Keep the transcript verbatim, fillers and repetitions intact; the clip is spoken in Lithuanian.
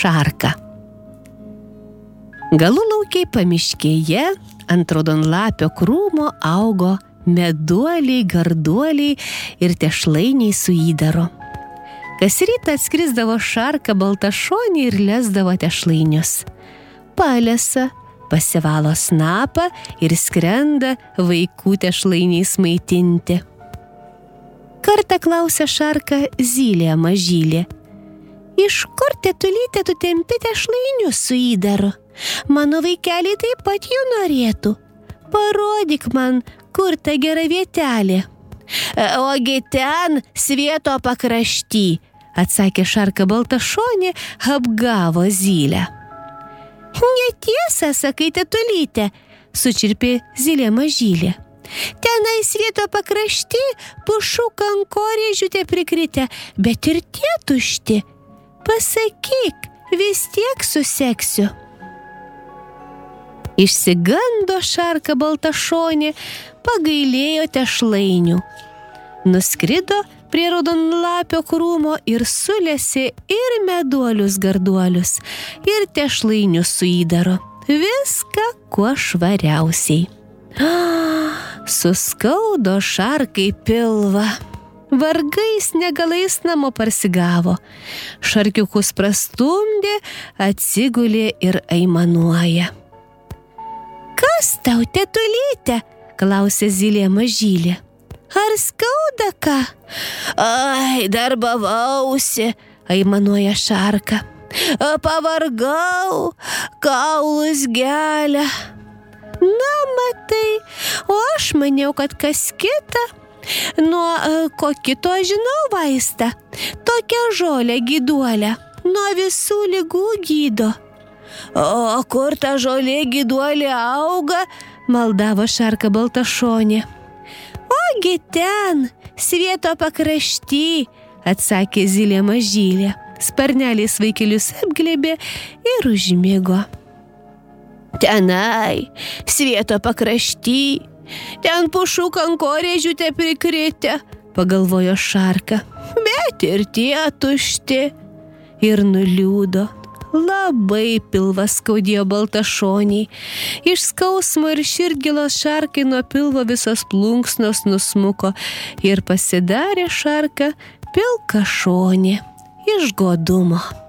šarką. Galulaukiai pamiškėje ant raudonlapio krūmo augo meduoliai, garduoliai ir tešlainiai su įdaru. Kas rytą atskrisdavo šarka baltašonį ir lesdavo tešlainius. Palesa, pasivalo snapą ir skrenda vaikų tešlainiais maitinti. Kartą klausė šarka zylė mažylė. Iš kur, tetulyte, tu tempi tešlainius su įdaru? Mano vaikeliai taip pat jų norėtų. Parodyk man, kur ta gera vietelė. Ogi ten, svieto pakrašty, atsakė šarka baltašonė, apgavo zylę. Netiesa, sakai, tetulyte, sučirpė zylė mažylė. Tenai svieto pakrašty pušų kankorėžių te prikritę, bet ir tie tušti. Pasakyk, vis tiek suseksiu. Išsigando šarka baltašonė, pagailėjo tešlainių. Nuskrido prie raudonlapio krūmo ir sulesė ir meduolius garduolius, ir tešlainius su įdaru. Viską kuo švariausiai. Suskaudo šarkai pilvą. Vargais negalais namo parsigavo. Šarkiukus prastumdė, atsigulė ir aimanuoja. Kas tau, tetulyte? Klausė zylė mažylė. Ar skauda ką? Ai, darbavausi, aimanuoja šarka. Pavargau, kaulus gelia. Na, matai, o aš maniau, kad kas kita. Nuo ko kito žinau vaistą. Tokią žolę gyduolę, nuo visų ligų gydo. O kur ta žolė gyduolė auga? Maldavo šarka baltašonė. Ogi ten, svieto pakrašty, atsakė zylė mažylė. Sparneliais vaikelius apglėbė ir užmigo. Tenai, svieto pakrašty, ten pušų kankorėžių te prikritę, pagalvojo šarka. Bet ir tie tušti. Ir nuliūdo. Labai pilvas skaudėjo baltašoniai. Iš skausmo ir širdgėlos šarkai nuo pilvo visos plunksnos nusmuko ir pasidarė šarka pilkašonė iš godumo.